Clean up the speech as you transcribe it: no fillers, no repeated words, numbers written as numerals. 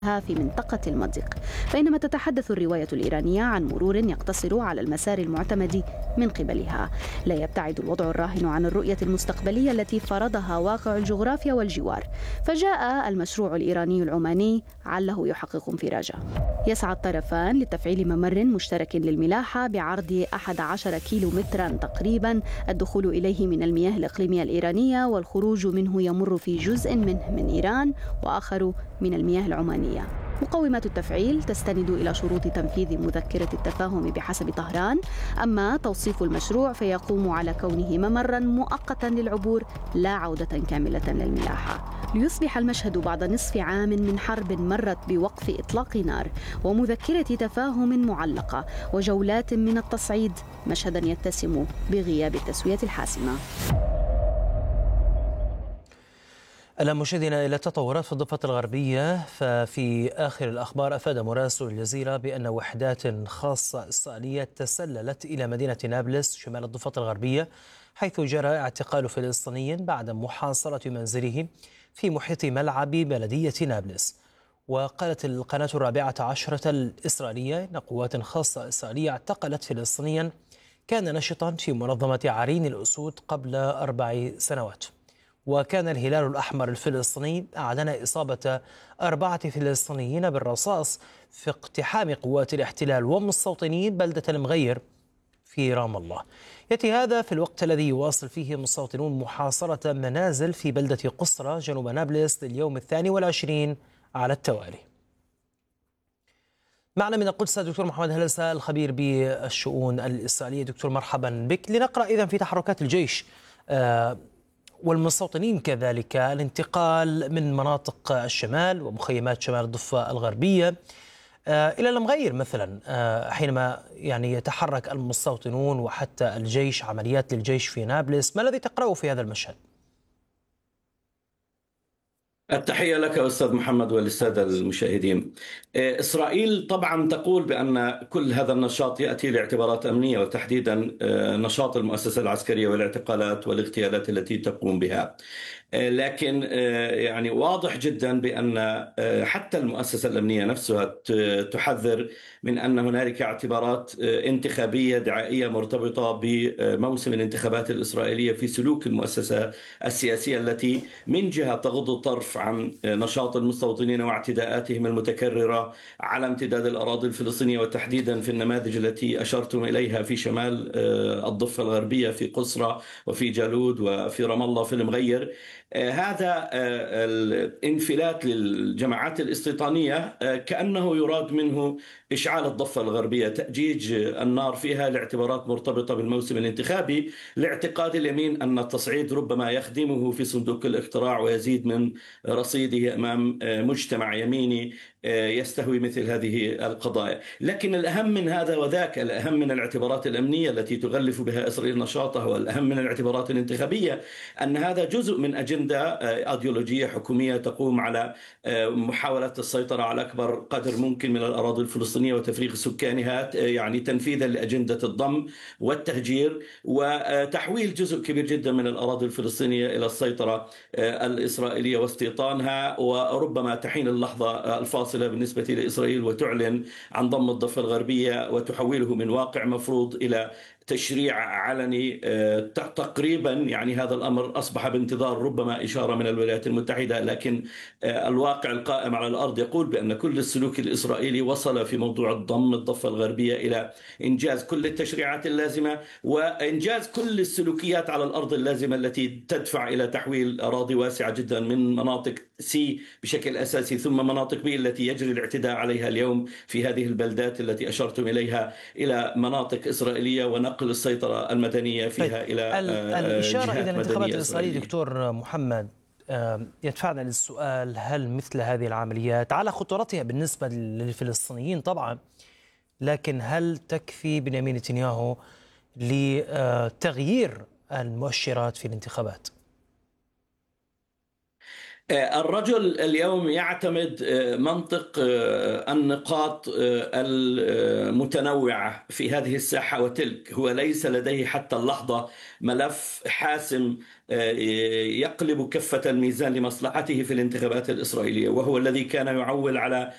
في منطقة المضيق، بينما تتحدث الرواية الإيرانية عن مرور يقتصر على المسار المعتمد من قبلها. لا يبتعد الوضع الراهن عن الرؤية المستقبلية التي فرضها واقع الجغرافيا والجوار، فجاء المشروع الإيراني العماني عله يحقق انفراجا. يسعى الطرفان لتفعيل ممر مشترك للملاحة بعرض 11 كيلومترا تقريبا، الدخول إليه من المياه الإقليمية الإيرانية والخروج منه يمر في جزء منه من إيران وآخر من المياه العمانية. مقومات التفعيل تستند إلى شروط تنفيذ مذكرة التفاهم بحسب طهران، أما توصيف المشروع فيقوم على كونه ممرا مؤقتا للعبور لا عودة كاملة للملاحة، ليصبح المشهد بعد نصف عام من حرب مرت بوقف إطلاق نار ومذكرة تفاهم معلقة وجولات من التصعيد، مشهدا يتسم بغياب التسوية الحاسمة. الآن مشاهدينا إلى التطورات في الضفة الغربية، ففي آخر الأخبار أفاد مراسل الجزيرة بأن وحدات خاصة إسرائيلية تسللت إلى مدينة نابلس شمال الضفة الغربية، حيث جرى اعتقال فلسطيني بعد محاصرة منزله في محيط ملعب بلدية نابلس. وقالت القناة الرابعة عشرة الإسرائيلية أن قوات خاصة إسرائيلية اعتقلت فلسطينيا كان نشطا في منظمة عرين الأسود قبل 4 سنوات. وكان الهلال الأحمر الفلسطيني أعلن إصابة 4 فلسطينيين بالرصاص في اقتحام قوات الاحتلال ومستوطنين بلدة المغير في رام الله. يأتي هذا في الوقت الذي يواصل فيه مستوطنون محاصرة منازل في بلدة قصرى جنوب نابلس لليوم 22 على التوالي. معنا من القدس دكتور محمد هلسة الخبير بالشؤون الإسرائيلية. دكتور مرحبا بك. لنقرأ إذن في تحركات الجيش والمستوطنين كذلك الانتقال من مناطق الشمال ومخيمات شمال الضفة الغربية إلى المغير مثلا، حينما يتحرك المستوطنون وحتى الجيش، عمليات للجيش في نابلس. ما الذي تقرأه في هذا المشهد؟ التحية لك أستاذ محمد وللسادة المشاهدين. إسرائيل طبعا تقول بأن كل هذا النشاط يأتي لاعتبارات أمنية، وتحديدا نشاط المؤسسة العسكرية والاعتقالات والاغتيالات التي تقوم بها. لكن يعني واضح جدا بأن حتى المؤسسة الأمنية نفسها تحذر من أن هنالك اعتبارات انتخابية دعائية مرتبطة بموسم الانتخابات الإسرائيلية في سلوك المؤسسة السياسية، التي من جهة تغض الطرف عن نشاط المستوطنين واعتداءاتهم المتكررة على امتداد الأراضي الفلسطينية، وتحديدا في النماذج التي أشرتم إليها في شمال الضفة الغربية في قصرى وفي جالود وفي رام الله في المغير. هذا الانفلات للجماعات الاستيطانية كأنه يراد منه إشعال الضفة الغربية، تأجيج النار فيها لاعتبارات مرتبطة بالموسم الانتخابي، لاعتقاد اليمين أن التصعيد ربما يخدمه في صندوق الاقتراع ويزيد من رصيده أمام مجتمع يميني يستهوي مثل هذه القضايا. لكن الأهم من هذا وذاك، الأهم من الاعتبارات الأمنية التي تغلف بها إسرائيل نشاطها، والأهم من الاعتبارات الانتخابية، أن هذا جزء من أجندة أيديولوجية حكومية تقوم على محاولة السيطرة على أكبر قدر ممكن من الأراضي الفلسطينية وتفريغ سكانها، يعني تنفيذا لأجندة الضم والتهجير وتحويل جزء كبير جدا من الأراضي الفلسطينية إلى السيطرة الإسرائيلية واستيطانها. وربما تحين اللحظة الفاصلة بالنسبة لإسرائيل وتعلن عن ضم الضفة الغربية وتحوله من واقع مفروض إلى تشريع علني تقريبا. يعني هذا الأمر أصبح بانتظار ربما إشارة من الولايات المتحدة، لكن الواقع القائم على الأرض يقول بأن كل السلوك الإسرائيلي وصل في موضوع ضم الضفة الغربية إلى إنجاز كل التشريعات اللازمة وإنجاز كل السلوكيات على الأرض اللازمة التي تدفع إلى تحويل أراضي واسعة جدا من مناطق سي بشكل أساسي ثم مناطق بي التي يجري الاعتداء عليها اليوم في هذه البلدات التي أشرتم إليها إلى مناطق إسرائيلية، ونقل السيطرة المدنية فيها إلى الإشارة إلى الانتخابات الإسرائيلية. دكتور محمد، يدفعنا للسؤال: هل مثل هذه العمليات على خطورتها بالنسبة للفلسطينيين طبعا، لكن هل تكفي بنيامين نتنياهو لتغيير المؤشرات في الانتخابات؟ الرجل اليوم يعتمد منطق النقاط المتنوعة في هذه الساحة وتلك. هو ليس لديه حتى اللحظة ملف حاسم يقلب كفة الميزان لمصلحته في الانتخابات الإسرائيلية، وهو الذي كان يعول على